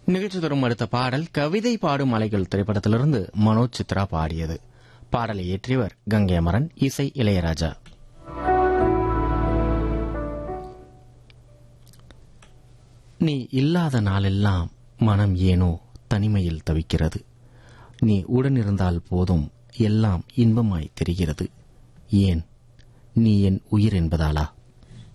நிகழ்ச்சி தரும் அடுத்த பாடல் கவிதை பாடும் அலைகள் திரைப்படத்திலிருந்து மனோஜ் சித்ரா பாடியது. பாடலை இயற்றியவர் கங்கை அமரன், இசை இளையராஜா. நீ இல்லாத நாளெல்லாம் மனம் ஏனோ தனிமையில் தவிக்கிறது. நீ உடனிருந்தால் போதும் எல்லாம் இன்பமாய் தெரிகிறது. ஏன் நீ என் உயிர் என்பதாலா?